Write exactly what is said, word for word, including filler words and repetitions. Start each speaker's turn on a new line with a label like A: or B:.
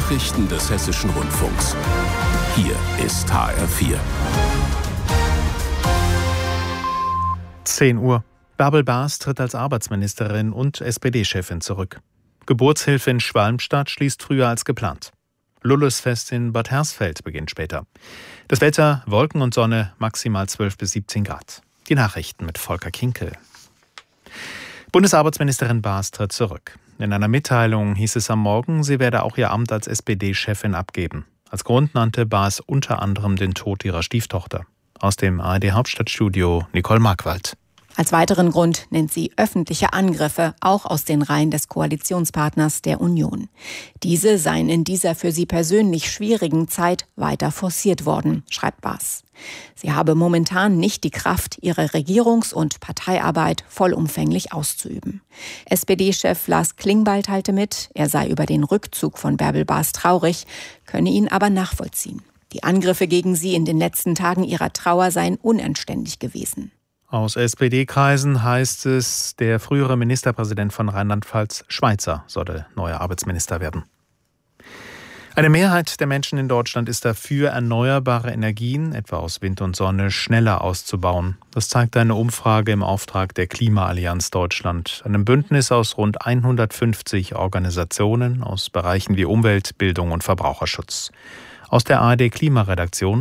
A: Nachrichten des Hessischen Rundfunks. Hier ist H R vier.
B: zehn Uhr. Bärbel Baas tritt als Arbeitsministerin und S P D-Chefin zurück. Geburtshilfe in Schwalmstadt schließt früher als geplant. Lullusfest in Bad Hersfeld beginnt später. Das Wetter, Wolken und Sonne, maximal zwölf bis siebzehn Grad. Die Nachrichten mit Volker Kinkel. Bundesarbeitsministerin Baas tritt zurück. In einer Mitteilung hieß es am Morgen, sie werde auch ihr Amt als S P D-Chefin abgeben. Als Grund nannte Baas unter anderem den Tod ihrer Stieftochter. Aus dem A R D-Hauptstadtstudio Nicole Markwald.
C: Als weiteren Grund nennt sie öffentliche Angriffe, auch aus den Reihen des Koalitionspartners der Union. Diese seien in dieser für sie persönlich schwierigen Zeit weiter forciert worden, schreibt Baas. Sie habe momentan nicht die Kraft, ihre Regierungs- und Parteiarbeit vollumfänglich auszuüben. S P D-Chef Lars Klingbeil teilte mit, er sei über den Rückzug von Bärbel Baas traurig, könne ihn aber nachvollziehen. Die Angriffe gegen sie in den letzten Tagen ihrer Trauer seien unanständig gewesen.
B: Aus S P D-Kreisen heißt es, der frühere Ministerpräsident von Rheinland-Pfalz, Schweizer, solle neuer Arbeitsminister werden. Eine Mehrheit der Menschen in Deutschland ist dafür, erneuerbare Energien, etwa aus Wind und Sonne, schneller auszubauen. Das zeigt eine Umfrage im Auftrag der Klimaallianz Deutschland, einem Bündnis aus rund hundertfünfzig Organisationen aus Bereichen wie Umwelt, Bildung und Verbraucherschutz. Aus der A R D-Klimaredaktion